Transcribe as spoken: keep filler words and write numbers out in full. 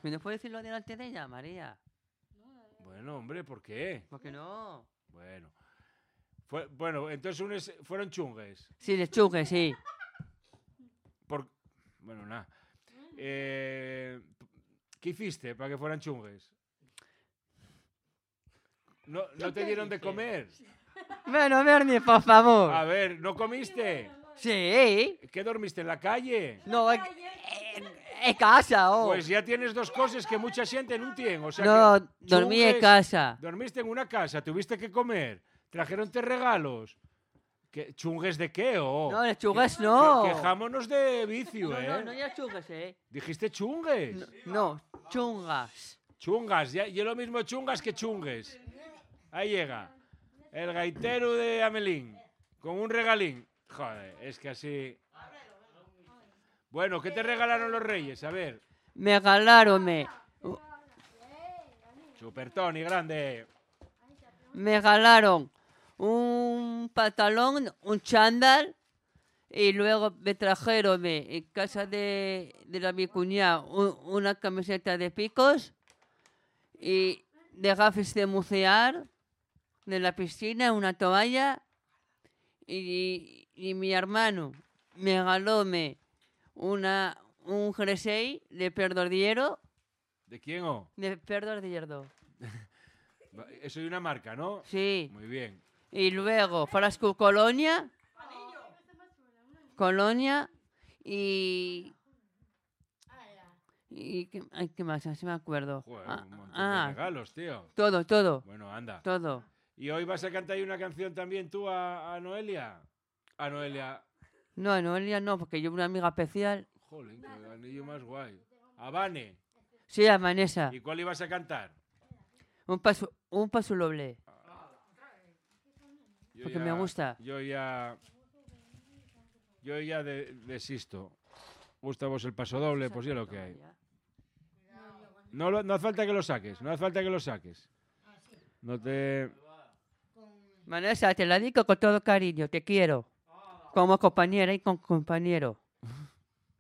¿Me no puedes decirlo delante de ella, María? Bueno, hombre, ¿por qué? ¿Por qué no? Bueno. Fue, bueno, entonces unos fueron chungues. Sí, de chungues, sí. Por, bueno, nada. Eh, ¿Qué hiciste para que fueran chungues? ¿No, no te dieron de comer? Bueno, Bernie, por favor. A ver, ¿no comiste? Sí. ¿Qué dormiste en la calle? No, en, en casa, oh. Pues ya tienes dos cosas que mucha gente no tiene. O sea no, que dormí en chungues, casa. Dormiste en una casa, tuviste que comer, trajeron te regalos. ¿Qué, ¿Chungues de qué? Oh? No, de chungues que, no. Que, quejámonos de vicio, no, ¿eh? No, no, ya chungues, ¿eh? ¿Dijiste chungues? No, no, chungas. Chungas, ya, y es lo mismo chungas que chungues. Ahí llega. El gaitero de Amelín, con un regalín. Joder, es que así... Bueno, ¿qué te regalaron los reyes? A ver. Me regalaron, me... Super Tony, grande. Me regalaron un pantalón, un chándal, y luego me trajeron me, en casa de, de la mi cuñada un, una camiseta de picos y de gafas de bucear de la piscina, una toalla, y, y mi hermano me regaló me, una, un jersey de perdordillero. ¿De quién o? De perdordillero. Eso es una marca, ¿no? Sí. Muy bien. Y luego frasco Colonia. Colonia y... y ¿qué, ay, ¿qué más? Así me acuerdo. Joder, ah, un montón ah, de regalos, tío. Todo, todo. Bueno, anda. Todo. ¿Y hoy vas a cantar una canción también tú a, a Noelia? A Noelia. No, Noelia no, porque yo una amiga especial. Jolín, qué anillo más guay. A Vane. Sí, a Vanessa. ¿Y cuál ibas a cantar? Un paso, un paso doble. Yo Porque ya, me gusta. Yo ya... Yo ya de, desisto. ¿Gusta vos el paso doble? Pues ya lo que hay. No, no hace falta que lo saques. No hace falta que lo saques. No te... Vanessa, te la digo con todo cariño. Te quiero. Como compañera y como compañero.